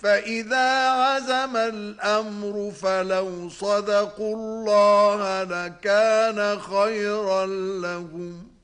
فإذا عزم الأمر فلو صدقوا الله لكان خيرا لهم